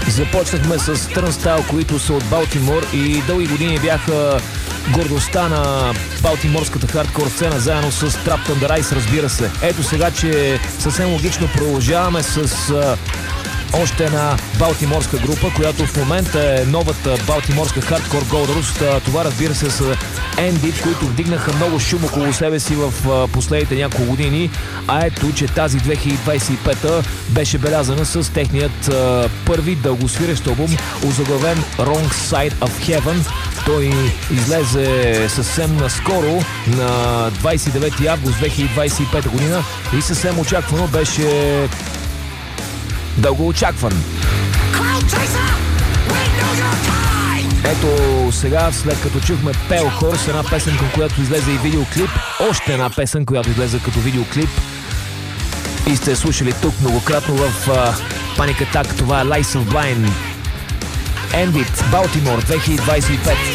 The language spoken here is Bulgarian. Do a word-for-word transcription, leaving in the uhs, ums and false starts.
Започнахме с Turnstile, които са от Балтимор и дълги години бяха гордостта на балтиморската хардкор сцена, заедно с Trapped Under Ice, разбира се. Ето сега, че съвсем логично продължаваме с а, още една балтиморска група, която в момента е новата балтиморска хардкор Gold Rush. Това, разбира се, са Endit, които вдигнаха много шум около себе си в а, последните няколко години. А ето, че тази две хиляди двадесет и пета беше белязана с техният а, първи дългосвирещ албум, озаглавен Wrong Side of Heaven. Той излезе съвсем наскоро, на двадесет и девети август две хиляди двадесет и пета година, и съвсем очаквано беше дълго очакван. Ето сега, след като чухме Pale Horse, една песен, към която излезе и видеоклип, още една песен, която излезе като видеоклип и сте слушали тук многократно в uh, Panic Attack. Това е Lies of Blind. Endit, Балтимор, две хиляди двадесет и пета.